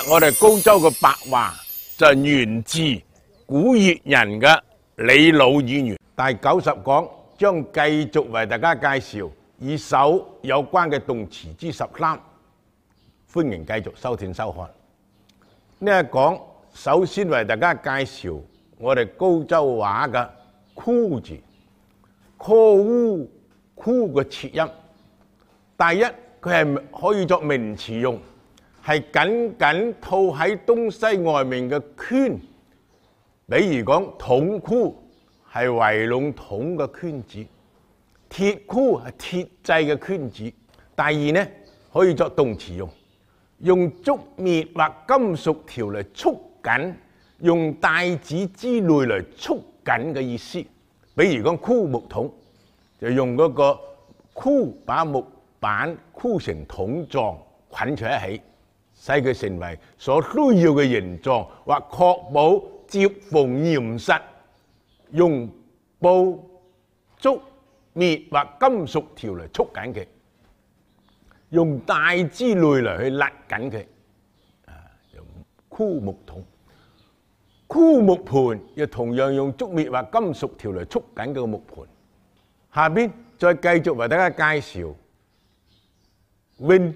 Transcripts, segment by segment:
我哋高州嘅白話就源自古越人嘅李老語言。第90講將繼續為大家介紹與手有關嘅動詞之13，歡迎繼續收聽收看。呢一講首先為大家介紹我哋高州話嘅箍字，call 箍嘅切音。第一，佢係可以作名詞用。係緊緊套喺東西外面嘅圈，比如講筒箍係圍籠筒嘅圈子，鐵箍係鐵製嘅圈子。第二呢，可以作動詞用，用竹篾或金屬條嚟束緊，用帶子之類嚟束緊嘅意思。比如講箍木桶，就用嗰個箍把木板箍成桶狀，捆在一起。使佢成為所需要嘅形狀，或確保接縫嚴實，用布、竹、篾或金屬條嚟束緊佢，用帶之類嚟去勒緊佢。箍木桶、箍木盤又同樣用竹篾或金屬條嚟束緊個木盤。下邊再繼續為大家介紹 win。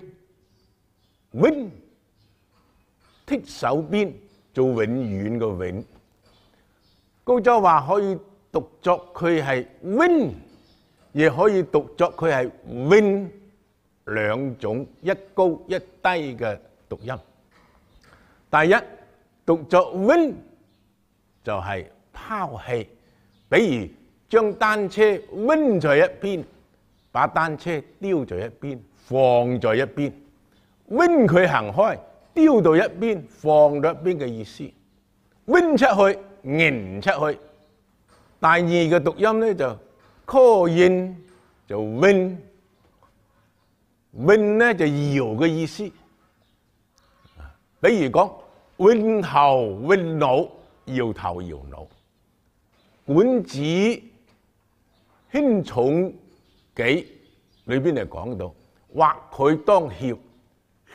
剔手邊做永遠嘅永，高州話可以讀作佢係 win， 亦可以讀作佢係 win， 兩種一高一低嘅讀音。第一，讀作 win 就係拋棄，比如將單車 win 在一邊，把單車丟在一邊，放在一邊 ，win 佢行開。丟到一邊，放到一邊嘅意思。win 出去，迎出去。第二個讀音咧就 call in 就 win 咧就搖嘅意思。比如講 win 頭 win 腦，搖頭搖腦。管子輕重己裏邊就講到，或佢當曉，